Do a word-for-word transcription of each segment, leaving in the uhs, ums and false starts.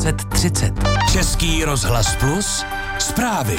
dvacet třicet. Český rozhlas Plus, zprávy.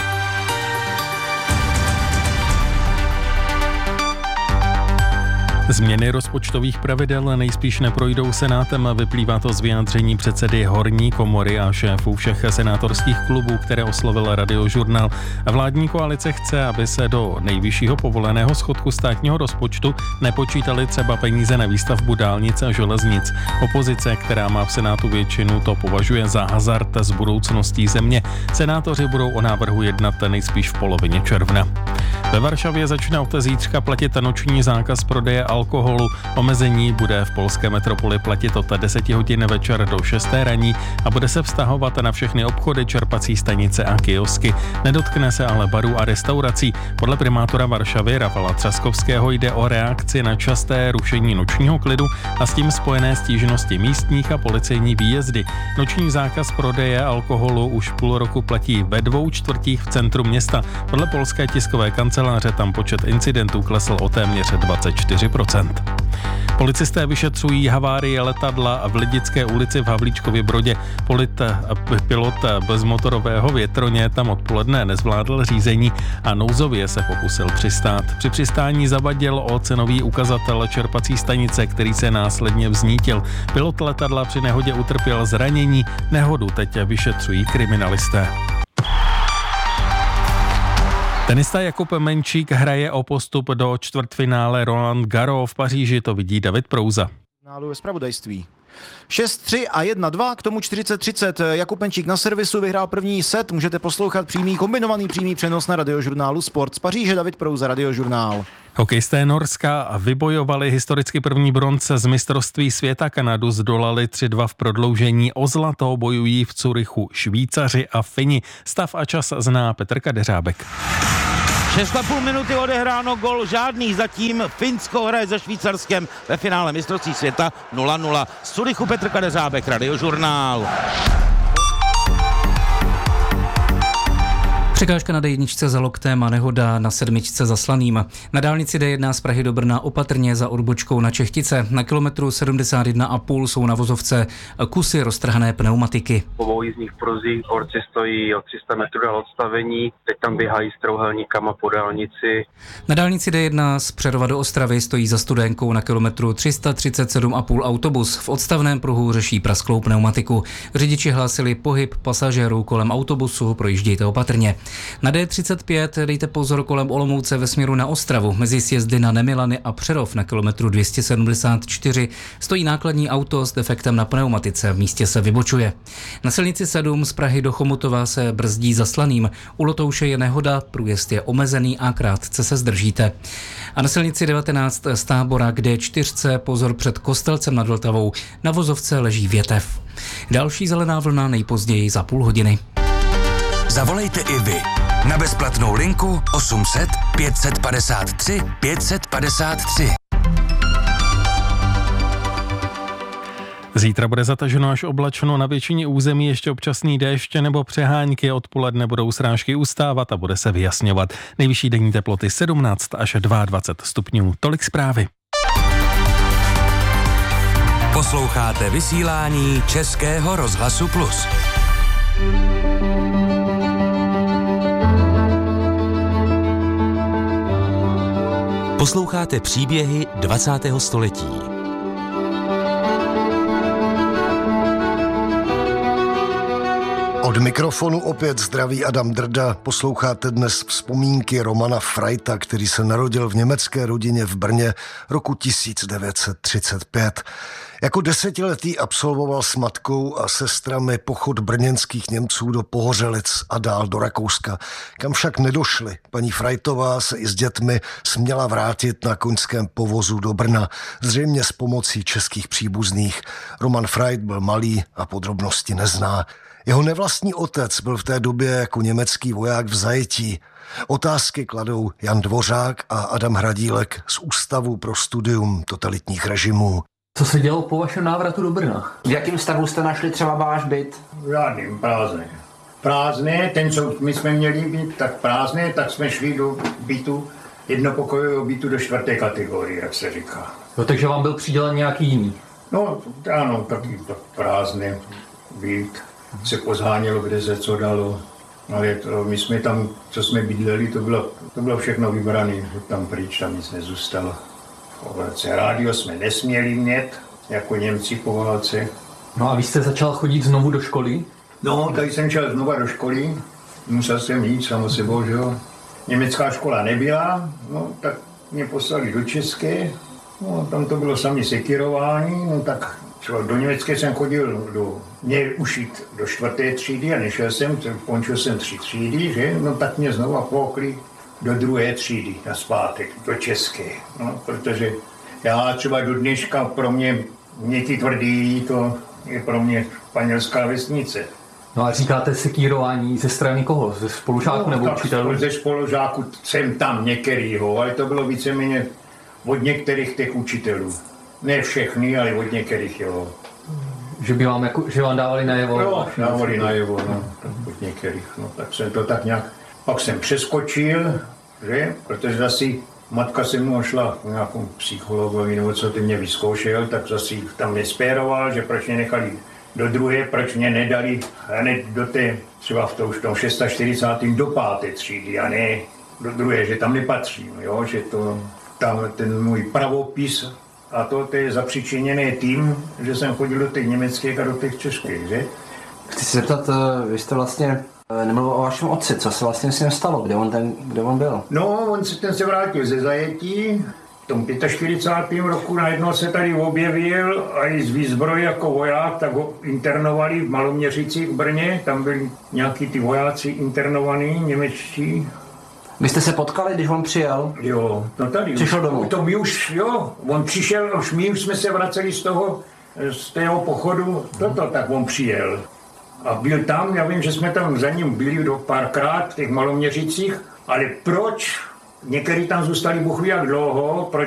Změny rozpočtových pravidel nejspíš neprojdou senátem, vyplývá to z vyjádření předsedy horní komory a šéfů všech senátorských klubů, které oslovil Radiožurnál. Vládní koalice chce, aby se do nejvyššího povoleného schodku státního rozpočtu nepočítaly třeba peníze na výstavbu dálnic a železnic. Opozice, která má v senátu většinu, to považuje za hazard s budoucností země. Senátoři budou o návrhu jednat nejspíš v polovině června. Ve Varšavě začne od zítřka platit noční zákaz prodeje alkoholu. Omezení bude v polské metropoli platit od deseti hodin večer do šesté raní a bude se vztahovat na všechny obchody, čerpací stanice a kiosky. Nedotkne se ale barů a restaurací. Podle primátora Varšavy Rafala Třaskovského jde o reakci na časté rušení nočního klidu a s tím spojené stížnosti místních a policejní výjezdy. Noční zákaz prodeje alkoholu už půl roku platí ve dvou čtvrtích v centru města. Podle polské tiskové kanceláře tam počet incidentů klesl o téměř dvacet čtyři procent. Policisté vyšetřují havárii letadla v Lidické ulici v Havlíčkově Brodě. Polit, pilot bezmotorového větroně tam odpoledne nezvládl řízení a nouzově se pokusil přistát. Při přistání zavadil o cenový ukazatel čerpací stanice, který se následně vznítil. Pilot letadla při nehodě utrpěl zranění. Nehodu teď vyšetřují kriminalisté. Tenista Jakub Menčík hraje o postup do čtvrtfinále Roland Garros v Paříži, to vidí David Prouza. Nálu zpravodajství. šest tři a jedna dva, k tomu čtyřicet třicet. Jakub Menčík na servisu vyhrál první set. Můžete poslouchat přímý, kombinovaný přímý přenos na Radiožurnálu Sport z Paříže. David Prouza, Radiožurnál. Hokejisté Norska vybojovali historicky první bronz z mistrovství světa. Kanadu zdolali tři dva v prodloužení. O zlato bojují v Curychu Švýcaři a Fini. Stav a čas zná Petr Kadeřábek. šest a půl minuty odehráno, gol žádný, zatím Finsko hraje se Švýcarskem ve finále mistrovství světa nula nula. Z Curychu Petr Kadeřábek, Radiožurnál. Překážka na dé jedna za loktem a nehoda na sedmičce za Slaným. Na dálnici dé jedna z Prahy do Brna opatrně za odbočkou na Čechtice. Na kilometru sedmdesát jedna a půl jsou na vozovce kusy roztrhané pneumatiky. Po obou jízdních pruzích borci stojí o tři sta metrů dál odstavení, teď tam běhají s trouhelníkama po dálnici. Na dálnici dé jedna z Přerova do Ostravy stojí za Studenkou na kilometru tři sta třicet sedm a půl autobus. V odstavném pruhu řeší prasklou pneumatiku. Řidiči hlásili pohyb pasažérů kolem autobusu, projíždějte opatrně. Na dé třicet pět dejte pozor kolem Olomouce ve směru na Ostravu. Mezi sjezdy na Nemilany a Přerov na kilometru dvě stě sedmdesát čtyři stojí nákladní auto s defektem na pneumatice. V místě se vybočuje. Na silnici sedm z Prahy do Chomutova se brzdí za Slaným. U Lotouše je nehoda, průjezd je omezený a krátce se zdržíte. A na silnici devatenáct z Tábora k dé čtyři pozor před Kostelcem nad Vltavou. Na vozovce leží větev. Další zelená vlna nejpozději za půl hodiny. Zavolejte i vy na bezplatnou linku osm set pět set padesát tři pět set padesát tři. Zítra bude zataženo až oblačno, na většině území ještě občasný déšť nebo přehánky, odpoledne budou srážky ustávat a bude se vyjasňovat. Nejvyšší denní teploty sedmnáct až dvacet dva stupňů. Tolik zprávy. Posloucháte vysílání Českého rozhlasu Plus. Posloucháte příběhy dvacátého století. Od mikrofonu opět zdraví Adam Drda. Posloucháte dnes vzpomínky Romana Freita, který se narodil v německé rodině v Brně roku tisíc devět set třicet pět. Jako desetiletý absolvoval s matkou a sestrami pochod brněnských Němců do Pohořelic a dál do Rakouska, kam však nedošli. Paní Freitová se i s dětmi směla vrátit na koňském povozu do Brna, zřejmě s pomocí českých příbuzných. Roman Freit byl malý a podrobnosti nezná. Jeho nevlastní otec byl v té době jako německý voják v zajetí. Otázky kladou Jan Dvořák a Adam Hradílek z Ústavu pro studium totalitních režimů. Co se dělo po vašem návratu do Brna? V jakém stavu jste našli třeba váš byt? Žádným, prázdný. Prázdný, ten, co my jsme měli být, tak prázdný, tak jsme šli do bytu, jednopokojového bytu do čtvrté kategorie, jak se říká. No, takže vám byl přidělen nějaký jiný? No, ano, taky prázdný byt. se pozhánělo, kde se co dalo. Ale to, my jsme tam, co jsme bydleli, to bylo, to bylo všechno vybrané, že tam pryč, tam nic nezůstalo. V rádio jsme nesměli mít, jako Němci po válce. No a vy jste začal chodit znovu do školy? No, tady jsem šel znova do školy, musel jsem jít samo sebou, že jo. Německá škola nebyla, no tak mě poslali do České, no tam to bylo sami sekírování, no tak do Německé jsem chodil do, mě ušit do čtvrté třídy a nešel jsem, končil jsem tři třídy, že, no tak mě znova poukli do druhé třídy na zpátek, do České, no, protože já třeba do dneška pro mě, mě ti tvrdí, to je pro mě španělská vesnice. No a říkáte sekírování ze strany koho? Ze spolužáků no, nebo učitelů? Ze spolužáků jsem tam některýho, ale to bylo víceméně od některých těch učitelů. Ne všechny, ale od některých, jo. Že by vám, jako, že vám dávali najevo? Jo, dávali najevo, no, od některých, no, tak jsem to tak nějak, pak jsem přeskočil, že, protože zase matka se mnou šla k nějakou psychologovi, nebo co ty mě vyzkoušel, tak zase tam nespéroval, že proč mě nechali do druhé, proč mě nedali hned do té, třeba v tom, v tom čtyřicátém šestém do páté třídy, a ne do druhé, že tam nepatřím, jo, že to, tam ten můj pravopis, a to, to je zapříčiněné tím, že jsem chodil do těch německých a do těch českých, že? Chci se zeptat, vy jste vlastně nemluvil o vašem otci, co se vlastně s ním stalo, kde on, ten, kde on byl? No, on se, ten se vrátil ze zajetí, v tom čtyřicátém pátém roku najednou se tady objevil a i z výzbroje jako voják, tak ho internovali v Maloměřicích v Brně, tam byli nějaký ty vojáci internovaní, němečtí. Vy jste se potkali, když on přijel? Jo, no tady. Přišel už, domů? To my už, jo, on přišel, už my už jsme se vraceli z toho, z tého pochodu, toto, tak on přijel. A byl tam, já vím, že jsme tam za ním byli do párkrát v těch Maloměřicích, ale proč? Někteří tam zůstali Bůh ví jak dlouho, proč